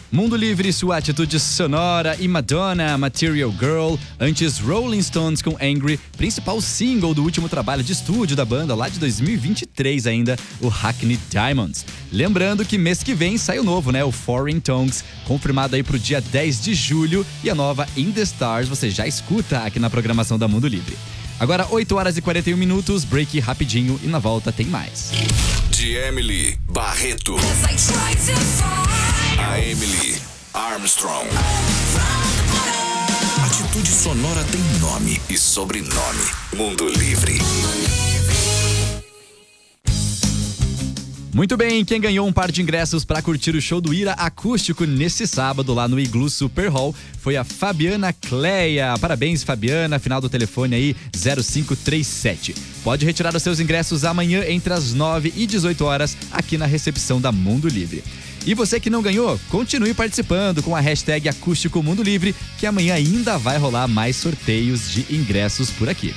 Mundo Livre, sua atitude sonora e Madonna, Material Girl. Antes, Rolling Stones com Angry, principal single do último trabalho de estúdio da banda, lá de 2023 ainda, o Hackney Diamonds. Lembrando que mês que vem sai o novo, né? O Foreign Tongues, confirmado aí pro dia 10 de julho. E a nova In The Stars você já escuta aqui na programação da Mundo Livre. Agora, 8 horas e 41 minutos, break rapidinho e na volta tem mais. De Emily Barreto. A Emily Armstrong. Atitude sonora tem nome e sobrenome. Mundo Livre. Muito bem, quem ganhou um par de ingressos para curtir o show do Ira acústico nesse sábado lá no Iglu Super Hall foi a Fabiana Cleia. Parabéns, Fabiana, final do telefone aí 0537. Pode retirar os seus ingressos amanhã entre as 9 e 18 horas aqui na recepção da Mundo Livre. E você que não ganhou, continue participando com a hashtag Acústico Mundo Livre, que amanhã ainda vai rolar mais sorteios de ingressos por aqui.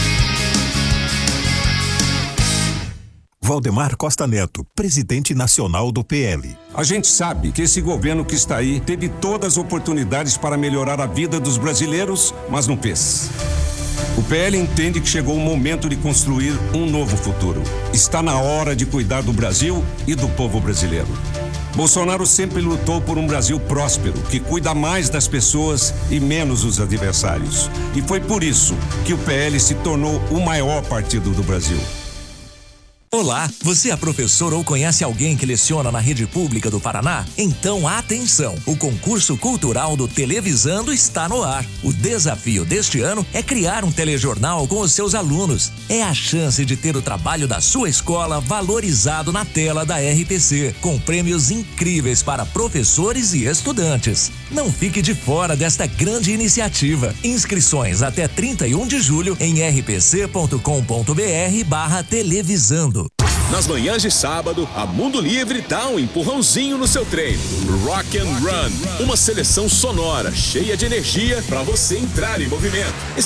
Valdemar Costa Neto, presidente nacional do PL. A gente sabe que esse governo que está aí teve todas as oportunidades para melhorar a vida dos brasileiros, mas não fez. O PL entende que chegou o momento de construir um novo futuro. Está na hora de cuidar do Brasil e do povo brasileiro. Bolsonaro sempre lutou por um Brasil próspero, que cuida mais das pessoas e menos dos adversários. E foi por isso que o PL se tornou o maior partido do Brasil. Olá, você é professor ou conhece alguém que leciona na rede pública do Paraná? Então atenção, o concurso cultural do Televisando está no ar. O desafio deste ano é criar um telejornal com os seus alunos. É a chance de ter o trabalho da sua escola valorizado na tela da RPC, com prêmios incríveis para professores e estudantes. Não fique de fora desta grande iniciativa. Inscrições até 31 de julho em rpc.com.br/televisando. Nas manhãs de sábado, a Mundo Livre dá um empurrãozinho no seu treino. Rock and Run, uma seleção sonora cheia de energia para você entrar em movimento.